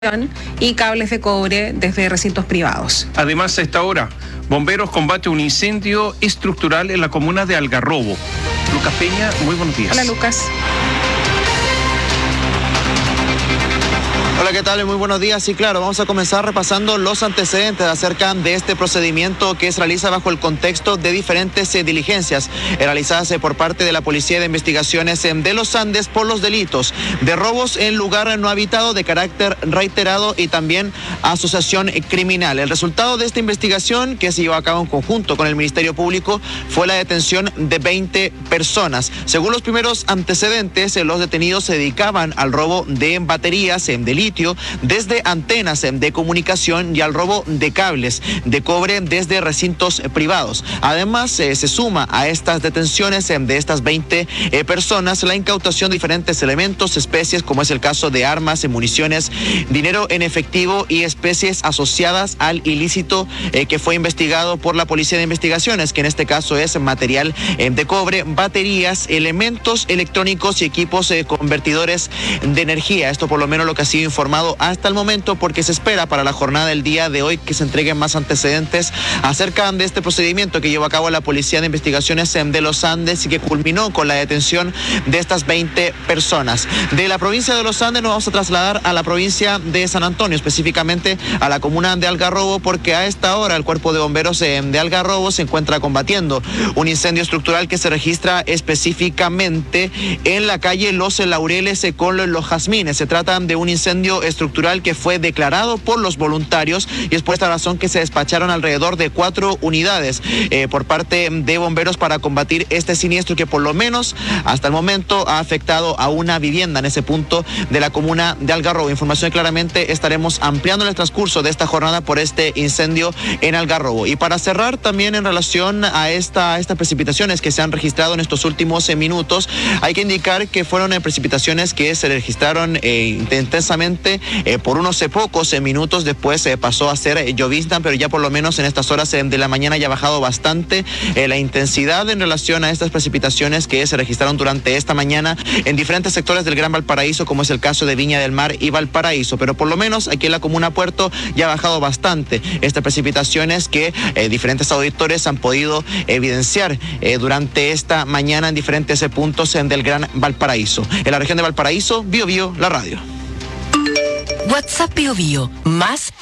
y cables de cobre desde recintos privados. Además, a esta hora, bomberos combate un incendio estructural en la comuna de Algarrobo. Lucas Peña, muy buenos días. Hola, Lucas. Hola, ¿qué tal? Muy buenos días. Y claro, vamos a comenzar repasando los antecedentes acerca de este procedimiento que se realiza bajo el contexto de diferentes diligencias realizadas por parte de la Policía de Investigaciones de los Andes por los delitos de robos en lugar no habitado de carácter reiterado y también asociación criminal. El resultado de esta investigación, que se llevó a cabo en conjunto con el Ministerio Público, fue la detención de 20 personas. Según los primeros antecedentes, los detenidos se dedicaban al robo de baterías de litio desde antenas de comunicación y al robo de cables de cobre desde recintos privados. Además, se suma a estas detenciones de estas 20 personas la incautación de diferentes elementos, especies, como es el caso de armas, municiones, dinero en efectivo y especies asociadas al ilícito que fue investigado por la Policía de Investigaciones, que en este caso es material de cobre, baterías, elementos electrónicos y equipos convertidores de energía. Esto por lo menos lo que ha sido informado hasta el momento, porque se espera para la jornada del día de hoy que se entreguen más antecedentes acerca de este procedimiento que llevó a cabo la Policía de Investigaciones de los Andes y que culminó con la detención de estas 20 personas. De la provincia de los Andes nos vamos a trasladar a la provincia de San Antonio, específicamente a la comuna de Algarrobo, porque a esta hora el Cuerpo de Bomberos de Algarrobo se encuentra combatiendo un incendio estructural que se registra específicamente en la calle Los Laureles con los Jazmines. Se trata de un incendio estructural que fue declarado por los voluntarios y es por esta razón que se despacharon alrededor de 4 unidades por parte de bomberos para combatir este siniestro que por lo menos hasta el momento ha afectado a una vivienda en ese punto de la comuna de Algarrobo. Información que claramente estaremos ampliando en el transcurso de esta jornada por este incendio en Algarrobo. Y para cerrar también en relación a estas precipitaciones que se han registrado en estos últimos minutos, hay que indicar que fueron precipitaciones que se registraron intensamente por unos pocos minutos. Después pasó a ser llovizna, pero ya por lo menos en estas horas de la mañana ya ha bajado bastante la intensidad en relación a estas precipitaciones que se registraron durante esta mañana en diferentes sectores del Gran Valparaíso, como es el caso de Viña del Mar y Valparaíso. Pero por lo menos aquí en la comuna Puerto ya ha bajado bastante estas precipitaciones que diferentes auditores han podido evidenciar durante esta mañana en diferentes puntos del Gran Valparaíso. En la región de Valparaíso, Bio Bio, la radio. WhatsApp Bio Bio, más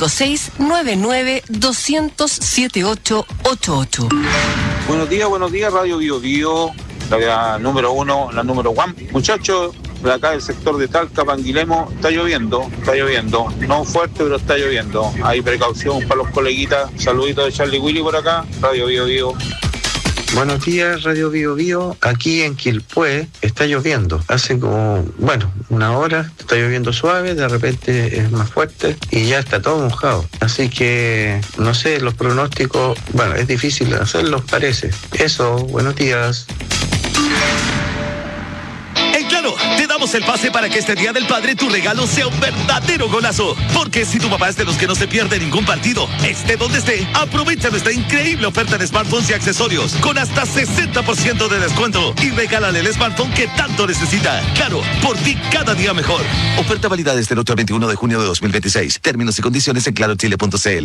5699-200-7888. Buenos días, Radio Bio Bio, la número 1, la número 1. Muchachos, de acá del sector de Talca, Panguilemo, está lloviendo, no fuerte, pero está lloviendo. Hay precaución para los coleguitas. Saluditos de Charlie Willy por acá, Radio Bio Bio. Buenos días, Radio Bio Bio. Aquí en Quilpué está lloviendo. Hace como, una hora está lloviendo suave, de repente es más fuerte y ya está todo mojado. Así que, no sé, los pronósticos, es difícil hacerlos, parece. Eso, buenos días. Claro, te damos el pase para que este Día del Padre tu regalo sea un verdadero golazo. Porque si tu papá es de los que no se pierde ningún partido, esté donde esté, aprovecha nuestra increíble oferta de smartphones y accesorios con hasta 60% de descuento y regálale el smartphone que tanto necesita. Claro, por ti cada día mejor. Oferta válida desde el 8 al 21 de junio de 2026. Términos y condiciones en clarochile.cl.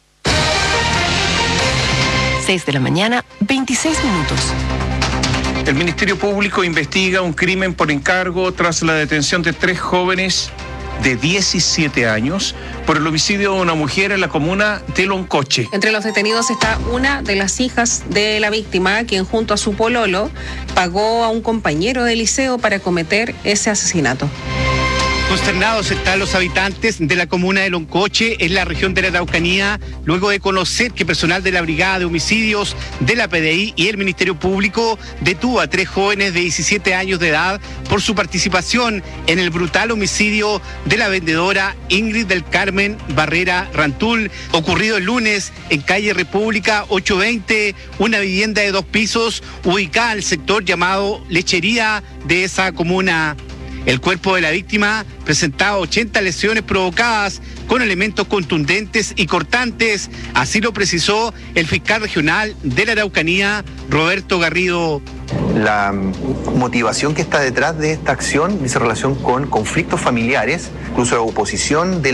6 de la mañana, 26 minutos. El Ministerio Público investiga un crimen por encargo tras la detención de 3 jóvenes de 17 años por el homicidio de una mujer en la comuna de Loncoche. Entre los detenidos está una de las hijas de la víctima, quien junto a su pololo pagó a un compañero de liceo para cometer ese asesinato. Consternados están los habitantes de la comuna de Loncoche, en la región de la Araucanía, luego de conocer que personal de la Brigada de Homicidios de la PDI y el Ministerio Público detuvo a 3 jóvenes de 17 años de edad por su participación en el brutal homicidio de la vendedora Ingrid del Carmen Barrera Rantul, ocurrido el lunes en calle República 820, una vivienda de 2 pisos ubicada en el sector llamado Lechería de esa comuna. El cuerpo de la víctima presentaba 80 lesiones provocadas con elementos contundentes y cortantes, así lo precisó el fiscal regional de la Araucanía, Roberto Garrido. La motivación que está detrás de esta acción dice relación con conflictos familiares, incluso de oposición de